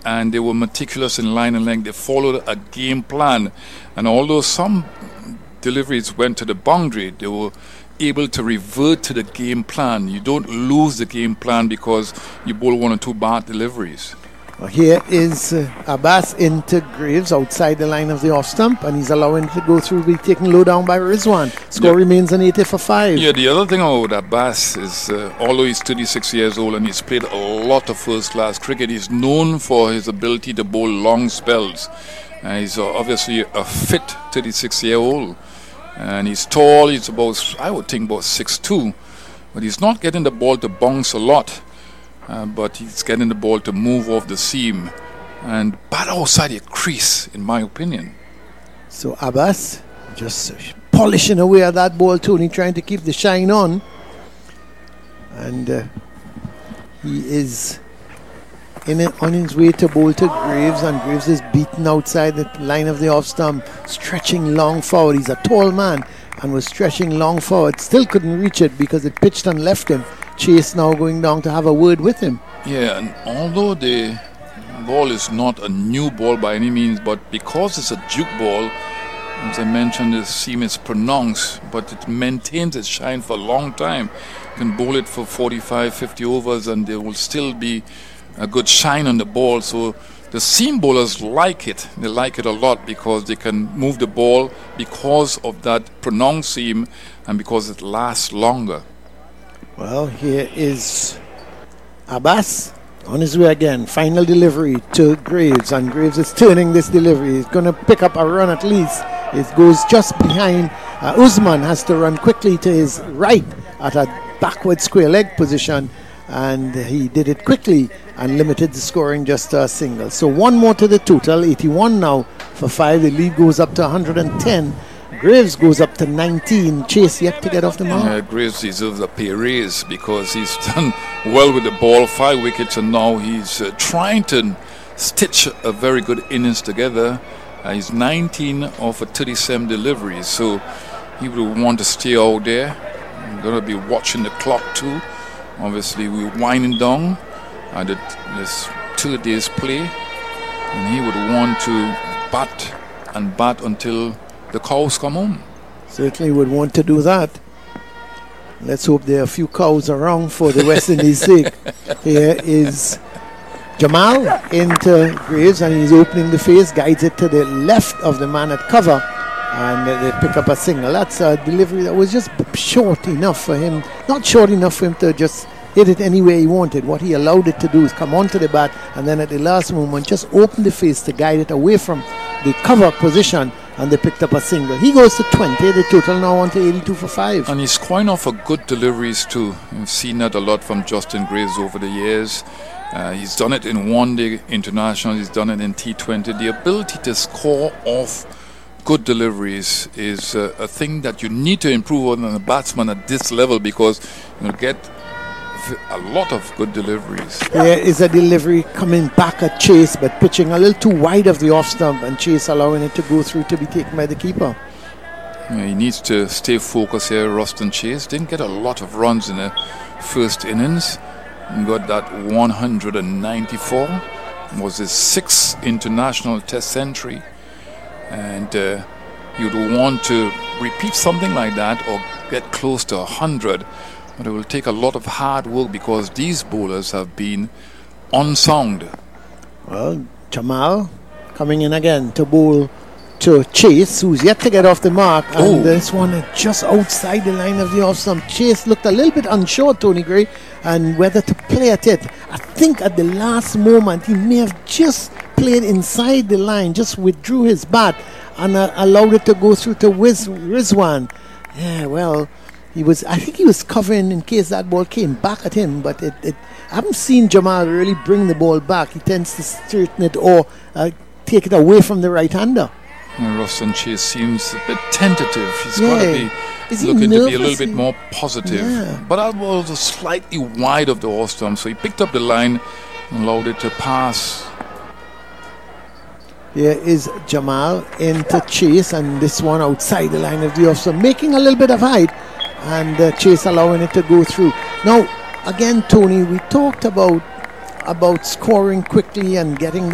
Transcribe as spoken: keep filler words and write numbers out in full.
and they were meticulous in line and length. They followed a game plan, and although some deliveries went to the boundary, they were able to revert to the game plan. You don't lose the game plan because you bowl one or two bad deliveries. Well, here is uh, Abbas into Graves outside the line of the off stump, and he's allowing it to go through, be taken low down by Rizwan. Score yeah. remains an eighty for five. Yeah, the other thing about Abbas is, uh, although he's thirty-six years old and he's played a lot of first-class cricket, he's known for his ability to bowl long spells. Uh, he's uh, obviously a fit thirty-six-year-old. And he's tall, he's about, I would think, about six two. But he's not getting the ball to bounce a lot. Uh, but he's getting the ball to move off the seam. And bat outside the crease, in my opinion. So Abbas just polishing away at that ball, Tony, trying to keep the shine on. And uh, he is in it, on his way to bowl to Graves, and Graves is beaten outside the line of the off stump, stretching long forward. He's a tall man and was stretching long forward. Still couldn't reach it because it pitched and left him. Chase now going down to have a word with him. Yeah, and although the ball is not a new ball by any means, but because it's a juke ball, as I mentioned, the seam is pronounced, but it maintains its shine for a long time. You can bowl it for forty-five, fifty overs and there will still be a good shine on the ball. So the seam bowlers like it. They like it a lot because they can move the ball because of that pronounced seam and because it lasts longer. Well, here is Abbas on his way again. Final delivery to Graves, and Graves is turning this delivery. He's going to pick up a run at least. It goes just behind. Uh, Usman has to run quickly to his right at a backward square leg position, and he did it quickly and limited the scoring just to a single. So one more to the total, eighty-one now for five. The lead goes up to one hundred ten. Graves goes up to nineteen. Chase yet to get off the mark. Uh, Graves deserves a pay raise because he's done well with the ball. Five wickets, and now he's uh, trying to stitch a very good innings together. Uh, he's nineteen of a thirty-seven deliveries, so he will want to stay out there. I'm going to be watching the clock too. Obviously, we're winding down at uh, this two days play, and he would want to bat and bat until the cows come home. Certainly would want to do that. Let's hope there are a few cows around for the West Indies' sake. Here is Jamal into Graves, and he's opening the face, guides it to the left of the man at cover, and uh, they pick up a single. That's a delivery that was just short enough for him, not short enough for him to just hit it any way he wanted. What he allowed it to do is come onto the bat, and then at the last moment just open the face to guide it away from the cover position, and they picked up a single. He goes to twenty, the total now on to eighty-two for five. And he's scoring off for good deliveries too. You've seen that a lot from Justin Graves over the years. Uh, he's done it in one-day international, he's done it in T twenty. The ability to score off good deliveries is uh, a thing that you need to improve on a batsman at this level, because you'll get a lot of good deliveries. There is a delivery coming back at Chase, but pitching a little too wide of the off stump, and Chase allowing it to go through to be taken by the keeper. Yeah, he needs to stay focused here. Ruston Chase didn't get a lot of runs in the first innings. He got that one hundred ninety-four. It was his sixth international test century, and uh, you'd want to repeat something like that or get close to one hundred. But it will take a lot of hard work because these bowlers have been unsound. Well, Jamal coming in again to bowl to Chase, who's yet to get off the mark. And oh. this one is just outside the line of the off stump. Chase looked a little bit unsure, Tony Gray, and whether to play at it. I think at the last moment he may have just played inside the line, just withdrew his bat and uh, allowed it to go through to Wiz- Rizwan. Yeah, well, He was, I think he was covering in case that ball came back at him, but it, it, I haven't seen Jamal really bring the ball back. He tends to straighten it or uh, take it away from the right-hander. Well, Ruston Chase seems a bit tentative. He's yeah. got to be Is he looking nervous? to be a little bit more positive. Yeah. But that ball was slightly wide of the off stump, so he picked up the line and allowed it to pass. Here is Jamal into Chase, and this one outside the line of the off stump, making a little bit of height. And uh, Chase allowing it to go through. Now, again, Tony, we talked about about scoring quickly and getting the